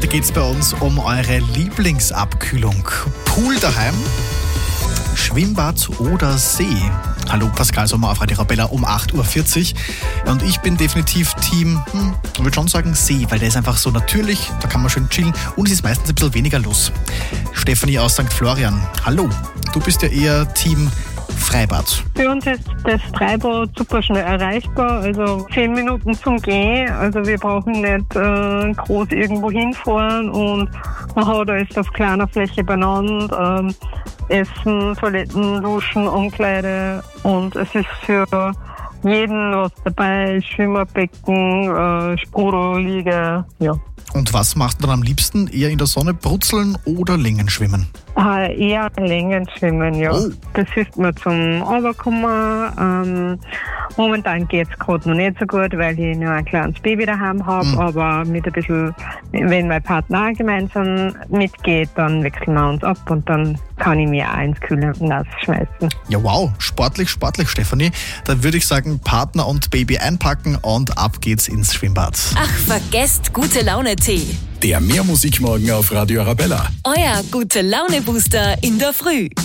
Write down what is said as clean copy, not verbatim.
Heute geht es bei uns um eure Lieblingsabkühlung. Pool daheim, Schwimmbad oder See? Hallo, Pascal Sommer auf Radio Arabella um 8.40 Uhr. Und ich bin definitiv Team, ich würde schon sagen See, weil der ist einfach so natürlich, da kann man schön chillen und es ist meistens ein bisschen weniger los. Stefanie aus St. Florian, hallo. Du bist ja eher Team Freibad. Für uns ist das Freibad super schnell erreichbar, also 10 Minuten zum Gehen. Also wir brauchen nicht groß irgendwo hinfahren und man hat alles auf kleiner Fläche beieinander. Essen, Toiletten, Duschen, Umkleide und es ist für jeden was dabei, Schwimmerbecken, Sprudelliege, ja. Und was machst du dann am liebsten? Eher in der Sonne brutzeln oder Längenschwimmen? Eher Längenschwimmen, ja. Oh. Das hilft mir zum Runterkommen. Momentan geht es gerade noch nicht so gut, weil ich noch ein kleines Baby daheim habe. Aber mit ein bisschen, wenn mein Partner auch gemeinsam mitgeht, dann wechseln wir uns ab und dann kann ich mich auch ins kühle Nass schmeißen. Ja, wow, sportlich, Stefanie. Dann würde ich sagen, Partner und Baby einpacken und ab geht's ins Schwimmbad. Ach, vergesst gute Laune-Tee. Der Mehrmusikmorgen auf Radio Arabella. Euer Gute-Laune-Booster in der Früh.